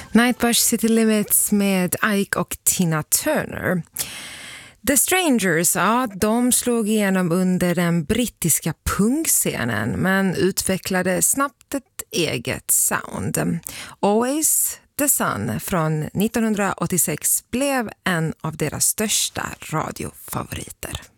Nightbush City Limits med Ike och Tina Turner. The Strangers, ja, de slog igenom under den brittiska punkscenen men utvecklade snabbt ett eget sound. Always the Sun från 1986 blev en av deras största radiofavoriter.